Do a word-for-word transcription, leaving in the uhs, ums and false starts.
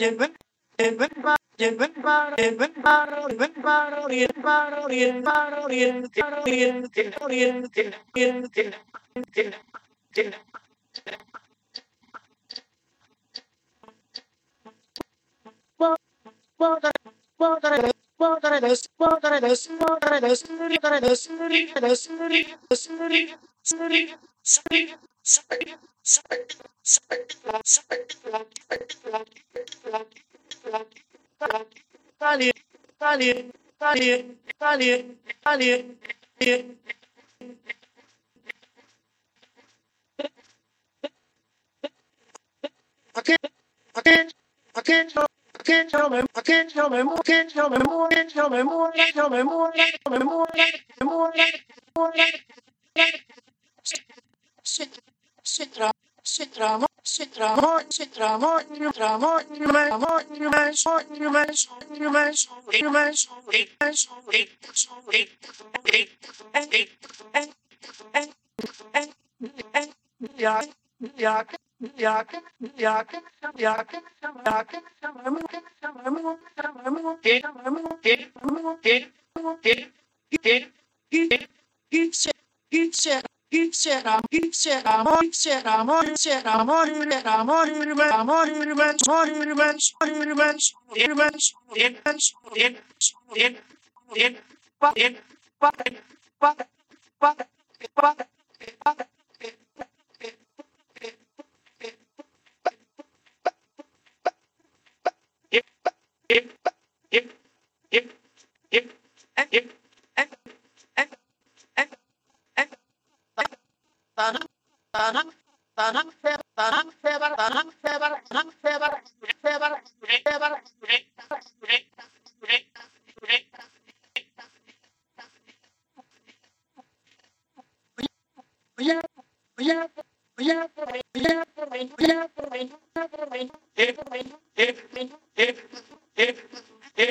I can't, I can't, I can't tell, I can't tell me, I can't tell me more, can't tell me more, can't tell me more, can't tell me more, can't tell me more, more, more, sit, sit, sit, tramo, sit, tramo, sit, tramo, you, tramo, you, man, tramo, you, man, so, you, man, so, you, man, so, you, man, so, you, man, so, you, so, you, and, and, and, and, and, yeah, yeah, yeah, yeah, yeah, yeah, yeah, yeah, yeah, yeah, yeah, yeah,